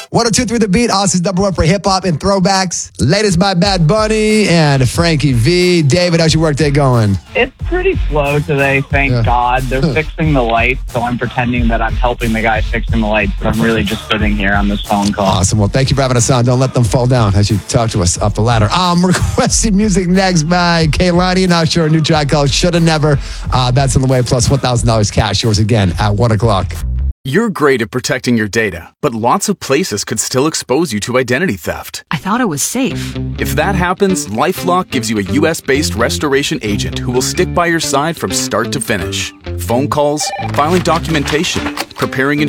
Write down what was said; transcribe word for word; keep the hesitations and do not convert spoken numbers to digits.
one oh two point three The Beat, Austin's number one for hip-hop and throwbacks. Latest by Bad Bunny and Frankie V. David, how's your workday going? It's pretty slow today, thank Yeah. God. They're fixing the lights, so I'm pretending that I'm helping the guy fixing the lights, but I'm really just sitting here on this phone call. Awesome. Well, thank you for having us on. Don't let them fall down as you talk to us up the ladder. Um, requesting music next by Kehlani. Not sure. A new track called Shoulda Never. Uh, that's on the way. Plus one thousand dollars cash. Yours again at one o'clock. You're great at protecting your data, but lots of places could still expose you to identity theft. I thought it was safe. If that happens, LifeLock gives you a U S-based restoration agent who will stick by your side from start to finish. Phone calls, filing documentation, preparing